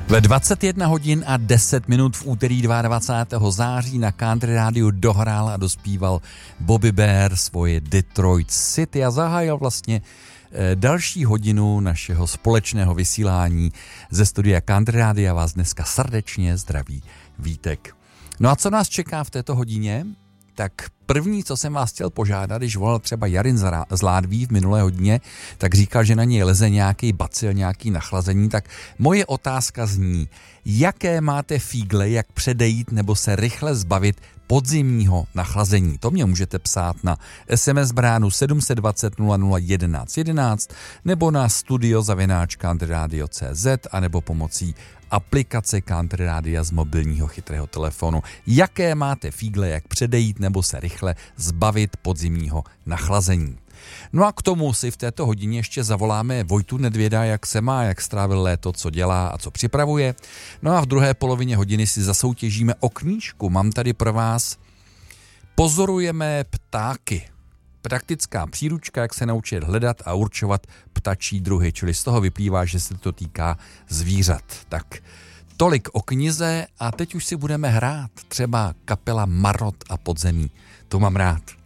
Ve 21 hodin a 10 minut v úterý 22. září na Country Rádiu dohrál a dospíval Bobby Bare svoje Detroit City a zahájil vlastně další hodinu našeho společného vysílání ze studia Country Rádia. Vás dneska srdečně zdraví Vítek. No a co nás čeká v této hodině? Tak první, co jsem vás chtěl požádat, když volal třeba Jarin z Ládví v minulé hodině, tak říkal, že na něj leze nějaký bacil, nějaký nachlazení, tak moje otázka zní, jaké máte fígle, jak předejít nebo se rychle zbavit podzimního nachlazení. To mě můžete psát na SMS bránu 720 00 11 11 nebo na studio@countryradio.cz a nebo pomocí aplikace Country Rádia z mobilního chytrého telefonu. Jaké máte fígle, jak předejít nebo se rychle zbavit podzimního nachlazení. No a k tomu si v této hodině ještě zavoláme Vojtu Nedvěda, jak se má, jak strávil léto, co dělá a co připravuje. No a v druhé polovině hodiny si zasoutěžíme o knížku. Mám tady pro vás Pozorujeme ptáky. Praktická příručka, jak se naučit hledat a určovat ptačí druhy, čili z toho vyplývá, že se to týká zvířat. Tak tolik o knize a teď už si budeme hrát třeba kapela Marot a Podzemí. To mám rád.